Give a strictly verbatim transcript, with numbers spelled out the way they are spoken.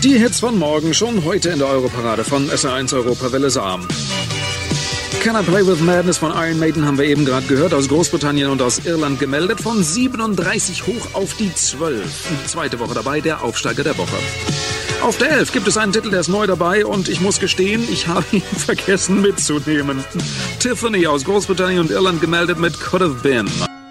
Die Hits von morgen schon heute in der Europarade von S R eins Europawelle Saar. Can I Play With Madness von Iron Maiden haben wir eben gerade gehört, aus Großbritannien und aus Irland gemeldet, von siebenunddreißig hoch auf die zwölf. Zweite Woche dabei, der Aufsteiger der Woche. Auf der elf gibt es einen Titel, der ist neu dabei und ich muss gestehen, ich habe ihn vergessen mitzunehmen. Tiffany aus Großbritannien und Irland gemeldet mit Could Have Been.